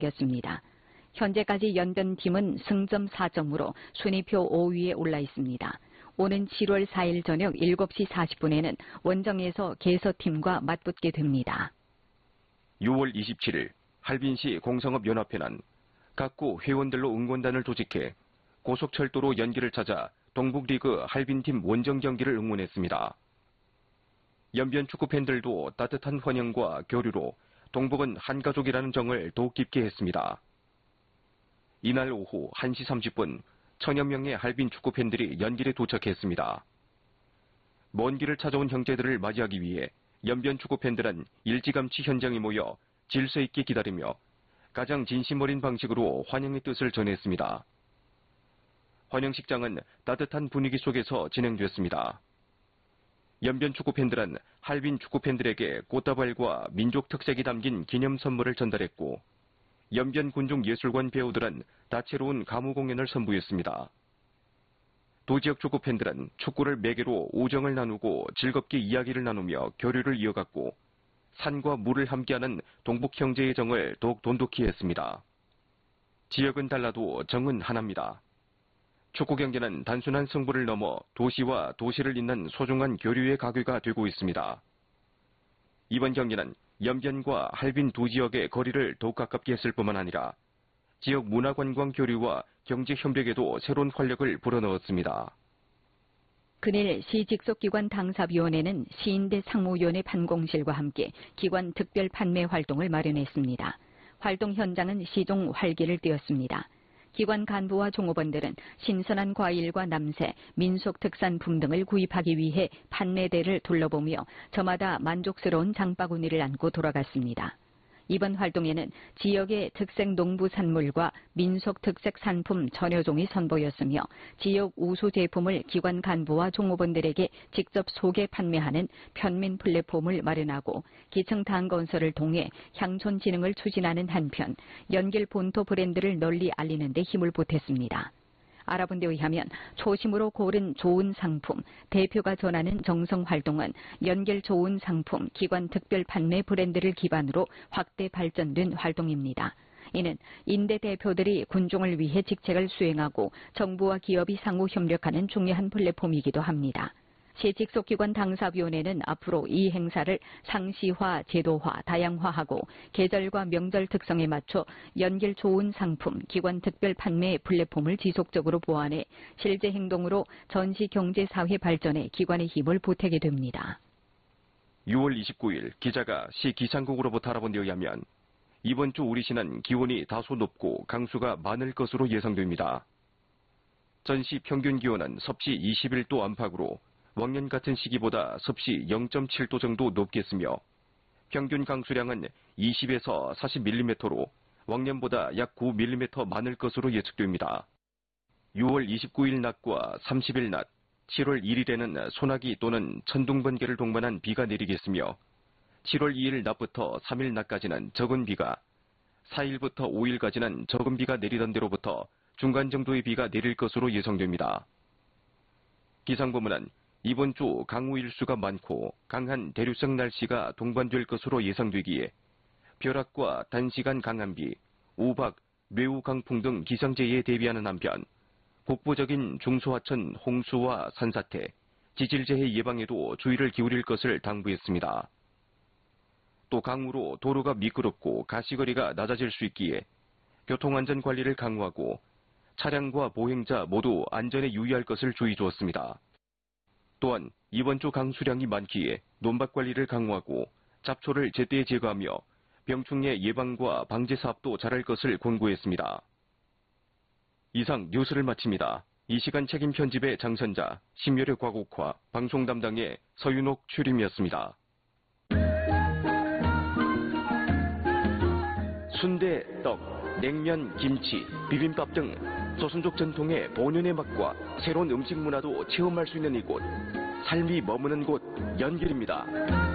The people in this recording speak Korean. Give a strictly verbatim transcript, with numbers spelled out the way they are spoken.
바뀌었습니다. 현재까지 연변팀은 승점 사 점으로 순위표 오 위에 올라 있습니다. 오는 칠월 사일 저녁 일곱 시 사십 분에는 원정에서 개서팀과 맞붙게 됩니다. 유월 이십칠일 할빈시 공상업연합회는 각구 회원들로 응원단을 조직해 고속철도로 연기를 찾아 동북리그 할빈팀 원정 경기를 응원했습니다. 연변 축구 팬들도 따뜻한 환영과 교류로 동북은 한 가족이라는 정을 더욱 깊게 했습니다. 이날 오후 한 시 삼십 분 천여 명의 할빈 축구 팬들이 연길에 도착했습니다. 먼 길을 찾아온 형제들을 맞이하기 위해 연변 축구 팬들은 일찌감치 현장에 모여 질서 있게 기다리며 가장 진심 어린 방식으로 환영의 뜻을 전했습니다. 환영식장은 따뜻한 분위기 속에서 진행됐습니다. 연변 축구 팬들은 할빈 축구 팬들에게 꽃다발과 민족 특색이 담긴 기념 선물을 전달했고 연변 군중 예술관 배우들은 다채로운 가무 공연을 선보였습니다. 도지역 축구 팬들은 축구를 매개로 우정을 나누고 즐겁게 이야기를 나누며 교류를 이어갔고 산과 물을 함께하는 동북 형제의 정을 더욱 돈독히 했습니다. 지역은 달라도 정은 하나입니다. 축구 경기는 단순한 승부를 넘어 도시와 도시를 잇는 소중한 교류의 가게가 되고 있습니다. 이번 경기는 연변과 할빈 두 지역의 거리를 더욱 가깝게 했을 뿐만 아니라 지역 문화관광 교류와 경제 협력에도 새로운 활력을 불어넣었습니다. 그날 시 직속기관 당사위원회는 시인대 상무위원회 판공실과 함께 기관 특별 판매 활동을 마련했습니다. 활동 현장은 시종 활기를 띠었습니다. 기관 간부와 종업원들은 신선한 과일과 남새, 민속 특산품 등을 구입하기 위해 판매대를 둘러보며 저마다 만족스러운 장바구니를 안고 돌아갔습니다. 이번 활동에는 지역의 특색 농부산물과 민속 특색 상품 천여 종이 선보였으며 지역 우수 제품을 기관 간부와 종업원들에게 직접 소개 판매하는 편민 플랫폼을 마련하고 기층 당 건설을 통해 향촌 진흥을 추진하는 한편 연길 본토 브랜드를 널리 알리는 데 힘을 보탰습니다. 알아본 데 의하면 초심으로 고른 좋은 상품, 대표가 전하는 정성 활동은 연결 좋은 상품, 기관 특별 판매 브랜드를 기반으로 확대 발전된 활동입니다. 이는 인대 대표들이 군중을 위해 직책을 수행하고 정부와 기업이 상호 협력하는 중요한 플랫폼이기도 합니다. 시 직속기관 당사위원회는 앞으로 이 행사를 상시화, 제도화, 다양화하고 계절과 명절 특성에 맞춰 연길 좋은 상품, 기관 특별 판매 플랫폼을 지속적으로 보완해 실제 행동으로 전시 경제 사회 발전에 기관의 힘을 보태게 됩니다. 유월 이십구일 기자가 시 기상국으로부터 알아본 데 의하면 이번 주 우리 시는 기온이 다소 높고 강수가 많을 것으로 예상됩니다. 전시 평균 기온은 섭씨 이십일 도 안팎으로往年 같은 시기보다 섭씨 영 점 칠 도 정도 높겠으며 평균 강수량은 이십에서 사십 밀리미터로往年보다 약 구 밀리미터 많을 것으로 예측됩니다. 유월 이십구일 낮과 삼십일 낮, 칠월 일일에는 소나기 또는 천둥 번개를 동반한 비가 내리겠으며 칠월 이일 낮부터 삼일 낮까지는 적은 비가, 사일부터 오일까지는 적은 비가 내리던 데로부터 중간 정도의 비가 내릴 것으로 예상됩니다. 기상부문은 이번 주 강우 일수가 많고 강한 대류성 날씨가 동반될 것으로 예상되기에 벼락과 단시간 강한 비, 우박, 뇌우 강풍 등 기상재해에 대비하는 한편 국부적인 중소하천 홍수와 산사태, 지질재해 예방에도 주의를 기울일 것을 당부했습니다. 또 강우로 도로가 미끄럽고 가시거리가 낮아질 수 있기에 교통안전 관리를 강화하고 차량과 보행자 모두 안전에 유의할 것을 주의 주었습니다. 또한 이번 주 강수량이 많기에 논밭 관리를 강화하고 잡초를 제때 제거하며 병충해 예방과 방제 사업도 잘할 것을 권고했습니다. 이상 뉴스를 마칩니다. 이 시간 책임 편집의 장선자, 심열의 과국화, 방송 담당의 서윤옥 출임이었습니다. 순대, 떡, 냉면, 김치, 비빔밥 등 조선족 전통의 본연의 맛과 새로운 음식 문화도 체험할 수 있는 이곳, 삶이 머무는 곳 연길입니다.